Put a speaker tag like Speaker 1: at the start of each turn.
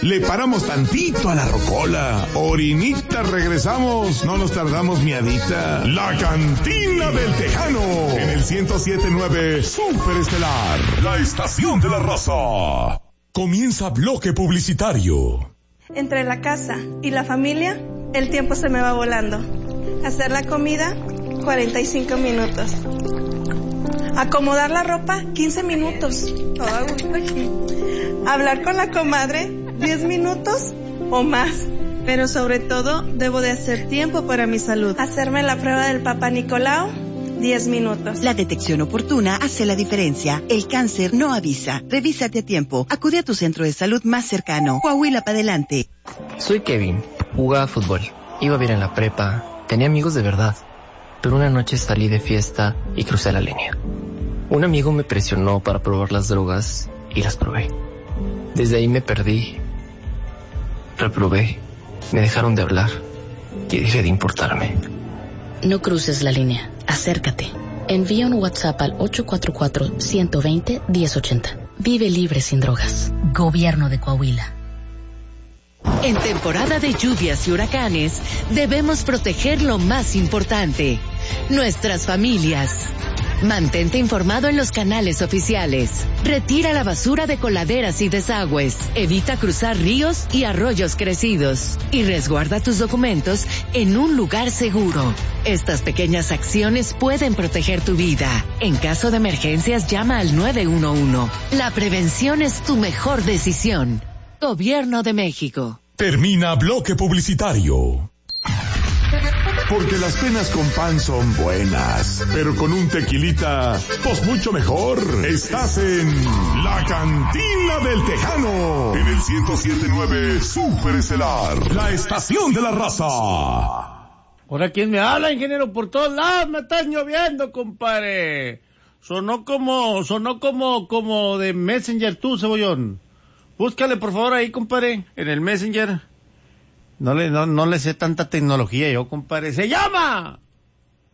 Speaker 1: le paramos tantito a la rocola. Orinita, regresamos, no nos tardamos miadita. La Cantina del Tejano, en el 107.9 Super Estelar, la estación de la raza. Comienza bloque publicitario.
Speaker 2: Entre la casa y la familia, el tiempo se me va volando. Hacer la comida, 45 minutos. Acomodar la ropa, 15 minutos. Todo a gusto aquí. Hablar con la comadre, 10 minutos o más. Pero sobre todo, debo de hacer tiempo para mi salud. Hacerme la prueba del Papá Nicolau, 10 minutos.
Speaker 3: La detección oportuna hace la diferencia. El cáncer no avisa. Revísate a tiempo. Acude a tu centro de salud más cercano. Coahuila para adelante.
Speaker 4: Soy Kevin. Jugaba fútbol. Iba bien en la prepa. Tenía amigos de verdad. Pero una noche salí de fiesta y crucé la línea. Un amigo me presionó para probar las drogas y las probé. Desde ahí me perdí. Reprobé. Me dejaron de hablar y dejé de importarme.
Speaker 5: No cruces la línea. Acércate. Envía un WhatsApp al 844-120-1080. Vive libre sin drogas. Gobierno de Coahuila.
Speaker 6: En temporada de lluvias y huracanes, debemos proteger lo más importante, nuestras familias. Mantente informado en los canales oficiales. Retira la basura de coladeras y desagües. Evita cruzar ríos y arroyos crecidos. Y resguarda tus documentos en un lugar seguro. Estas pequeñas acciones pueden proteger tu vida. En caso de emergencias, llama al 911. La prevención es tu mejor decisión. Gobierno de México.
Speaker 1: Termina bloque publicitario. Porque las penas con pan son buenas, pero con un tequilita, pues mucho mejor. Estás en La Cantina del Tejano, en el 107.9 Super Estelar, la estación de la raza.
Speaker 7: Ahora, ¿quién me habla, ingeniero? Por todos lados me están lloviendo, compadre. Sonó como de Messenger tú, Cebollón. Búscale, por favor, ahí, compadre, en el Messenger. No le sé tanta tecnología yo, compadre. ¡Se llama!